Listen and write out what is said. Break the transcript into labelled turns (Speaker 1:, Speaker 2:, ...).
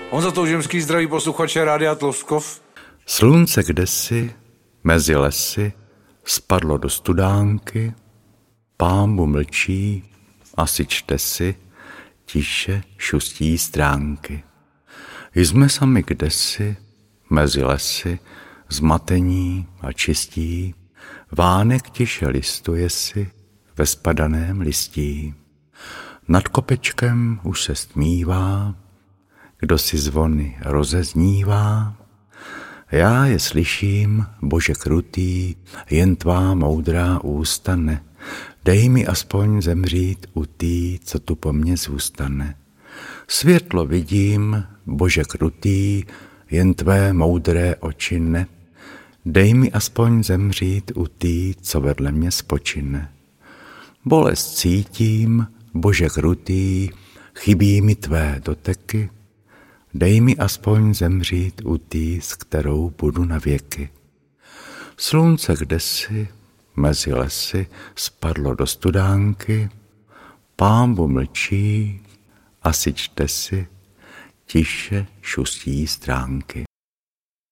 Speaker 1: Honza Toužimský, zdraví posluchače Rádia Tloskov.
Speaker 2: Slunce kdesi mezi lesy spadlo do studánky, pámbu mlčí, asi čte si, tiše šustí stránky. Jsme sami kdesi mezi lesy, zmatení a čistí, vánek tiše listuje si ve spadaném listí. Nad kopečkem už se stmívá, kdo si zvony rozeznívá. Já je slyším, Bože krutý, jen tvá moudrá ústa ne. Dej mi aspoň zemřít u tý, co tu po mně zůstane. Světlo vidím, Bože krutý, jen tvé moudré oči ne. Dej mi aspoň zemřít u tý, co vedle mě spočine. Bolest cítím, Bože krutý, chybí mi tvé doteky. Dej mi aspoň zemřít u tý, s kterou budu na věky. Slunce kdesi mezi lesy spadlo do studánky, pámbu mlčí, asi čte si, tiše šustí stránky.